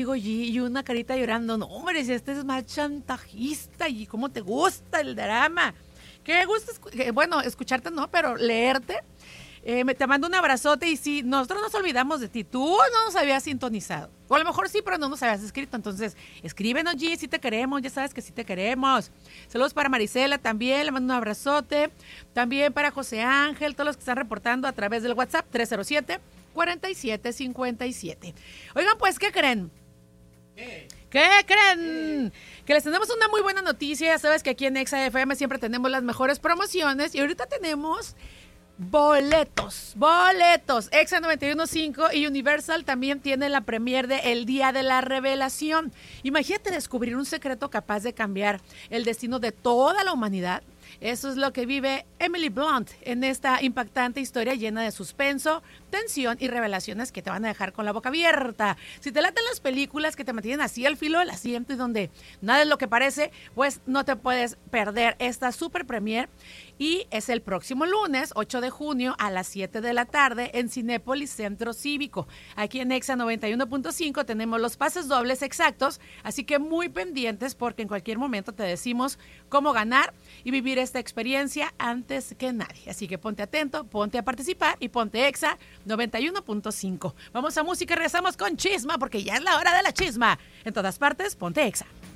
Digo, y una carita llorando. No, hombre, si este es más chantajista y cómo te gusta el drama. Qué gusto, bueno, escucharte no, pero leerte. Te mando un abrazote y sí, nosotros nos olvidamos de ti. Tú no nos habías sintonizado. O a lo mejor sí, pero no nos habías escrito. Entonces, escríbenos, G, si te queremos. Ya sabes que sí te queremos. Saludos para Marisela también. Le mando un abrazote. También para José Ángel. Todos los que están reportando a través del WhatsApp 307-4757. Oigan, pues, ¿qué creen? ¿Qué creen? Que les tenemos una muy buena noticia. Ya sabes que aquí en Exa FM siempre tenemos las mejores promociones. Y ahorita tenemos boletos. Exa 91.5 y Universal también tiene la premier de El Día de la Revelación. Imagínate descubrir un secreto capaz de cambiar el destino de toda la humanidad. Eso es lo que vive Emily Blunt en esta impactante historia llena de suspenso, tensión y revelaciones que te van a dejar con la boca abierta. Si te laten las películas que te mantienen así al filo del asiento y donde nada es lo que parece, pues no te puedes perder esta super premier. Y es el próximo lunes, 8 de junio, a las 7 de la tarde en Cinépolis Centro Cívico. Aquí en Exa 91.5 tenemos los pases dobles exactos, así que muy pendientes porque en cualquier momento te decimos cómo ganar y vivir esta experiencia antes que nadie. Así que ponte atento, ponte a participar y ponte Exa 91.5. Vamos a música y regresamos con chisma porque ya es la hora de la chisma. En todas partes, ponte Exa.